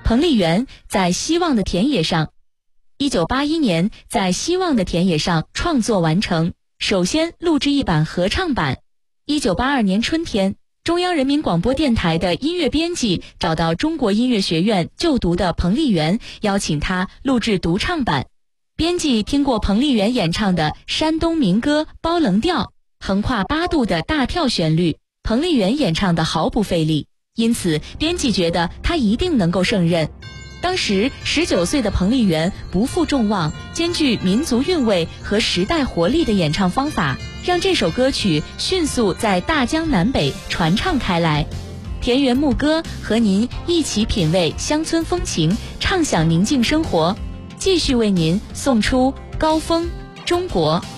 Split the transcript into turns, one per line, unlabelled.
彭丽媛在希望的田野上。1981年在希望的田野上创作完成，首先录制一版合唱版。1982年春天，中央人民广播电台的音乐编辑找到中国音乐学院就读的彭丽媛，邀请她录制独唱版。编辑听过彭丽媛演唱的山东民歌《包棱调》，横跨8度的大跳旋律，彭丽媛演唱的毫不费力，因此编辑觉得她一定能够胜任。当时19岁的彭丽媛不负众望，兼具民族韵味和时代活力的演唱方法，让这首歌曲迅速在大江南北传唱开来。田园牧歌和您一起品味乡村风情，畅享宁静生活。继续为您送出高峰中国。